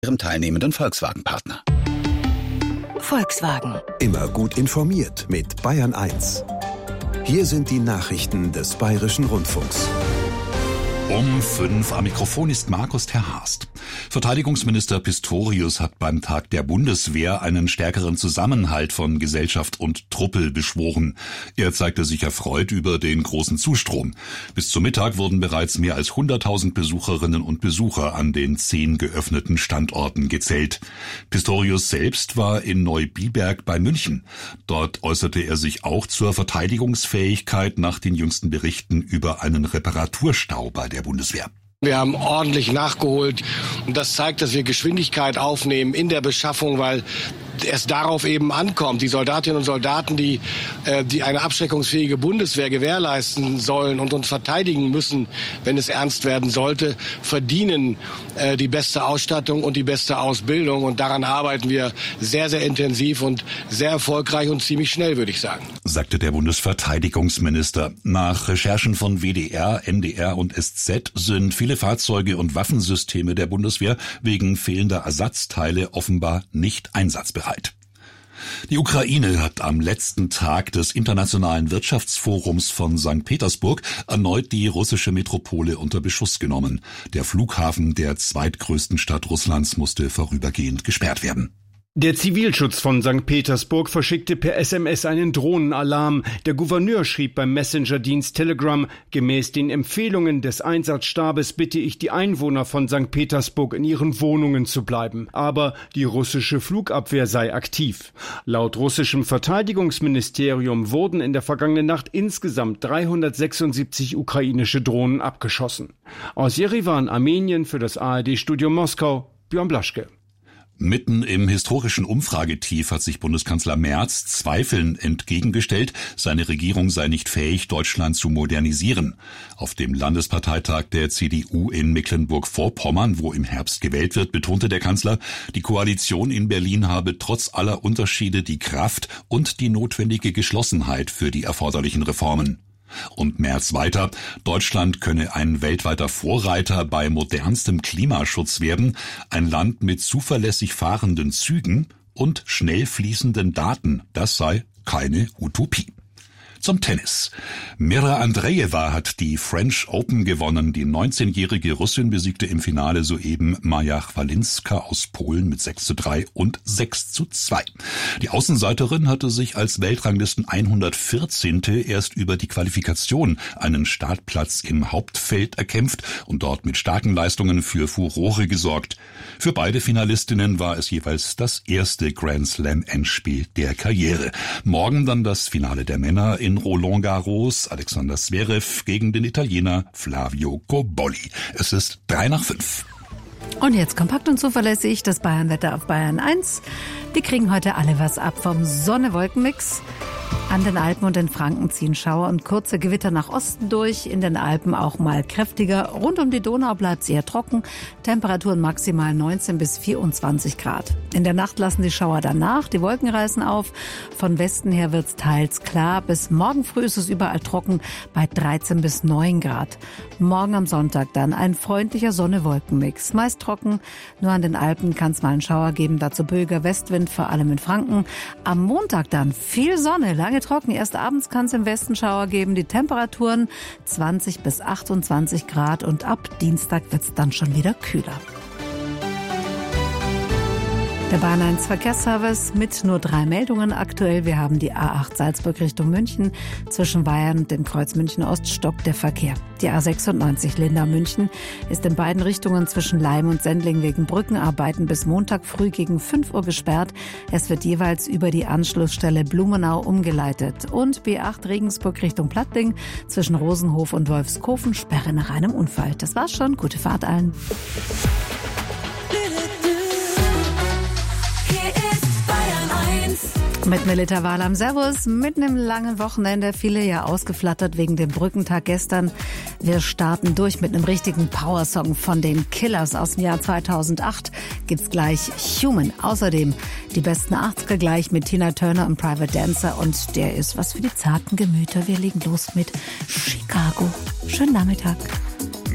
Ihrem teilnehmenden Volkswagen-Partner. Volkswagen. Immer gut informiert mit Bayern 1. Hier sind die Nachrichten des Bayerischen Rundfunks. Um 5 am Mikrofon ist Markus Terhorst. Verteidigungsminister Pistorius hat beim Tag der Bundeswehr einen stärkeren Zusammenhalt von Gesellschaft und Truppe beschworen. Er zeigte sich erfreut über den großen Zustrom. Bis zum Mittag wurden bereits mehr als 100.000 Besucherinnen und Besucher an den 10 geöffneten Standorten gezählt. Pistorius selbst war in Neubiberg bei München. Dort äußerte er sich auch zur Verteidigungsfähigkeit nach den jüngsten Berichten über einen Reparaturstau bei der Bundeswehr. Wir haben ordentlich nachgeholt und das zeigt, dass wir Geschwindigkeit aufnehmen in der Beschaffung, weil es darauf eben ankommt. Die Soldatinnen und Soldaten, die eine abschreckungsfähige Bundeswehr gewährleisten sollen und uns verteidigen müssen, wenn es ernst werden sollte, verdienen die beste Ausstattung und die beste Ausbildung. Und daran arbeiten wir sehr, sehr intensiv und sehr erfolgreich und ziemlich schnell, würde ich sagen. Sagte der Bundesverteidigungsminister. Nach Recherchen von WDR, NDR und SZ sind viele Fahrzeuge und Waffensysteme der Bundeswehr wegen fehlender Ersatzteile offenbar nicht einsatzbereit. Die Ukraine hat am letzten Tag des Internationalen Wirtschaftsforums von St. Petersburg erneut die russische Metropole unter Beschuss genommen. Der Flughafen der zweitgrößten Stadt Russlands musste vorübergehend gesperrt werden. Der Zivilschutz von St. Petersburg verschickte per SMS einen Drohnenalarm. Der Gouverneur schrieb beim Messenger-Dienst Telegram: Gemäß den Empfehlungen des Einsatzstabes bitte ich die Einwohner von St. Petersburg in ihren Wohnungen zu bleiben. Aber die russische Flugabwehr sei aktiv. Laut russischem Verteidigungsministerium wurden in der vergangenen Nacht insgesamt 376 ukrainische Drohnen abgeschossen. Aus Jerewan, Armenien, für das ARD-Studio Moskau, Björn Blaschke. Mitten im historischen Umfragetief hat sich Bundeskanzler Merz Zweifeln entgegengestellt, seine Regierung sei nicht fähig, Deutschland zu modernisieren. Auf dem Landesparteitag der CDU in Mecklenburg-Vorpommern, wo im Herbst gewählt wird, betonte der Kanzler, die Koalition in Berlin habe trotz aller Unterschiede die Kraft und die notwendige Geschlossenheit für die erforderlichen Reformen. Und Merz weiter, Deutschland könne ein weltweiter Vorreiter bei modernstem Klimaschutz werden, ein Land mit zuverlässig fahrenden Zügen und schnell fließenden Daten, das sei keine Utopie. Zum Tennis. Mira Andreeva hat die French Open gewonnen. Die 19-jährige Russin besiegte im Finale soeben Maja Chwalinska aus Polen mit 6:3 und 6:2. Die Außenseiterin hatte sich als Weltranglisten 114. erst über die Qualifikation einen Startplatz im Hauptfeld erkämpft und dort mit starken Leistungen für Furore gesorgt. Für beide Finalistinnen war es jeweils das erste Grand Slam Endspiel der Karriere. Morgen dann das Finale der Männer in Roland Garros, Alexander Zverev gegen den Italiener Flavio Cobolli. Es ist 3:05. Und jetzt kompakt und zuverlässig das Bayernwetter auf Bayern 1. Die kriegen heute alle was ab vom Sonne-Wolken-Mix. An den Alpen und in Franken ziehen Schauer und kurze Gewitter nach Osten durch. In den Alpen auch mal kräftiger. Rund um die Donau bleibt es eher trocken. Temperaturen maximal 19 bis 24 Grad. In der Nacht lassen die Schauer danach. Die Wolken reißen auf. Von Westen her wird es teils klar. Bis morgen früh ist es überall trocken bei 13 bis 9 Grad. Morgen am Sonntag dann ein freundlicher Sonne-Wolken-Mix. Meist trocken. Nur an den Alpen kann es mal einen Schauer geben. Dazu böiger Westwind, vor allem in Franken. Am Montag dann viel Sonne, lange trocken. Erst abends kann es im Westen Schauer geben. Die Temperaturen 20 bis 28 Grad und ab Dienstag wird es dann schon wieder kühler. Der Bahn 1 Verkehrsservice mit nur 3 Meldungen aktuell. Wir haben die A8 Salzburg Richtung München. Zwischen Weihern und dem Kreuz München Ost stockt der Verkehr. Die A96 Lindau München ist in beiden Richtungen zwischen Leim und Sendling wegen Brückenarbeiten bis Montag früh gegen 5 Uhr gesperrt. Es wird jeweils über die Anschlussstelle Blumenau umgeleitet. Und B8 Regensburg Richtung Plattling zwischen Rosenhof und Wolfskofen Sperre nach einem Unfall. Das war's schon. Gute Fahrt allen. Mit Melita Wahlam, servus, mitten im langen Wochenende, viele ja ausgeflattert wegen dem Brückentag gestern. Wir starten durch mit einem richtigen Powersong von den Killers aus dem Jahr 2008. Gibt's gleich Human. Außerdem die besten 80er gleich mit Tina Turner und Private Dancer und der ist was für die zarten Gemüter. Wir legen los mit Chicago. Schönen Nachmittag.